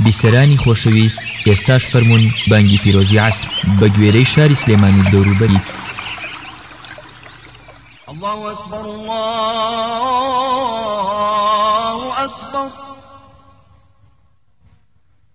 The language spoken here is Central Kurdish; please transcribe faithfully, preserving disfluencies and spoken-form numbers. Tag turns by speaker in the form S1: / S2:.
S1: بیسەرانی خۆشەویست، ئێستاش فەرمونون بانگی پیرۆزی عەسر بە گوێرەی شاری سلێمانی دەوروبەری.
S2: الله أكبر الله أكبر